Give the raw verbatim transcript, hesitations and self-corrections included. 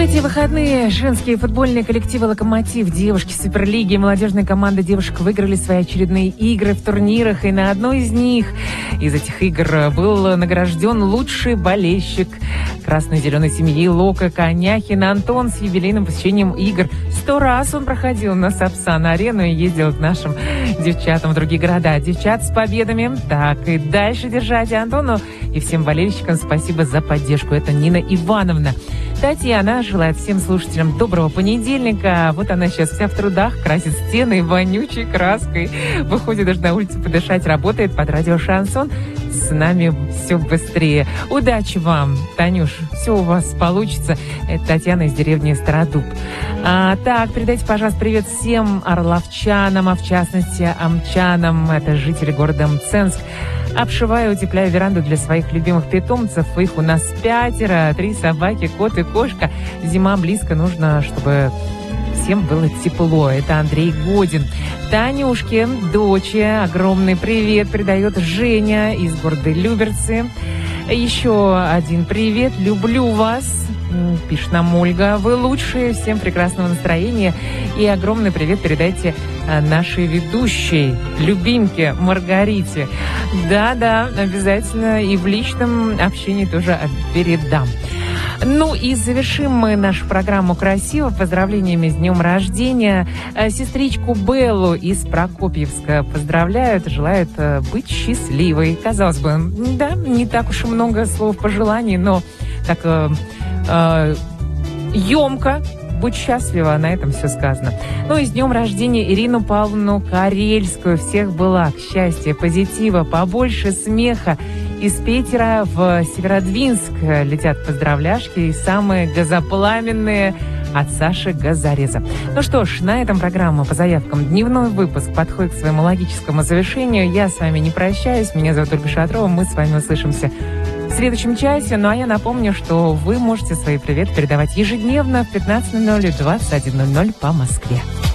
эти выходные женские футбольные коллективы «Локомотив», девушки Суперлиги и молодежная команда девушек выиграли свои очередные игры в турнирах. И на одной из них, из этих игр, был награжден лучший болельщик красно-зеленой семьи Лока Коняхин Антон с юбилейным посещением игр. Сто раз он проходил на Сапсан-арену и ездил к нашим девчатам в другие города. Девчат, с победами! Так и дальше держать Антону и всем болельщикам спасибо за поддержку. Это Нина Ивановна. Татьяна желает всем слушателям доброго понедельника. Вот она сейчас вся в трудах, красит стены вонючей краской. Выходит даже на улицу подышать, работает под радио «Шансон». С нами все быстрее. Удачи вам, Танюш, все у вас получится. Это Татьяна из деревни Стародуб. А, так, передайте, пожалуйста, привет всем орловчанам, а в частности амчанам. Это жители города Мценск. Обшиваю, утепляю веранду для своих любимых питомцев. Их у нас пятеро, три собаки, кот и кошка. Зима близко, нужно, чтобы всем было тепло. Это Андрей Годин. Танюшке, доче, огромный привет передает Женя из города Люберцы. Еще один привет. Люблю вас, пишет нам Ольга. Вы лучшие. Всем прекрасного настроения. И огромный привет передайте нашей ведущей, любимке Маргарите. Да-да, обязательно и в личном общении тоже передам. Ну и завершим мы нашу программу красиво поздравлениями с днем рождения. Сестричку Беллу из Прокопьевска поздравляют, желают быть счастливой. Казалось бы, да, не так уж и много слов пожеланий, но так э, э, емко. Будь счастлива, на этом все сказано. Ну и с днем рождения Ирину Павловну Карельскую. Всех благ, счастья, позитива, побольше смеха. Из Питера в Северодвинск летят поздравляшки и самые газопламенные от Саши Газореза. Ну что ж, на этом программа по заявкам «Дневной выпуск» подходит к своему логическому завершению. Я с вами не прощаюсь. Меня зовут Ольга Шатрова. Мы с вами услышимся в следующем часе. Ну а я напомню, что вы можете свои приветы передавать ежедневно в пятнадцать ноль ноль и двадцать один ноль ноль по Москве.